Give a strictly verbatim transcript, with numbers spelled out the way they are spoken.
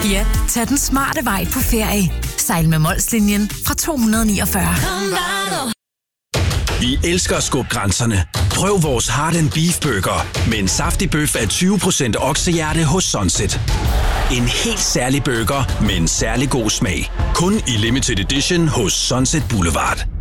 Ja, tag den smarte vej på ferie. Sejl med Molslinjen fra to hundrede og niogfyrre. Vi elsker at skubbe grænserne. Prøv vores Heart and Beef Burger med en saftig bøf af tyve procent oksehjerte hos Sunset. En helt særlig burger med en særlig god smag. Kun i limited edition hos Sunset Boulevard.